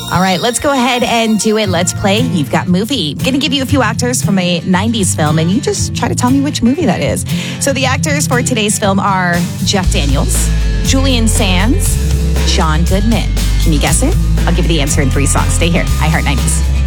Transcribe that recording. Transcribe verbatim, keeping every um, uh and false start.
All right, let's go ahead and do it. Let's play You've Got Movie. I'm going to give you a few actors from a nineties film, and you just try to tell me which movie that is. So the actors for today's film are Jeff Daniels, Julian Sands, John Goodman. Can you guess it? I'll give you the answer in three songs. Stay here. I Heart nineties.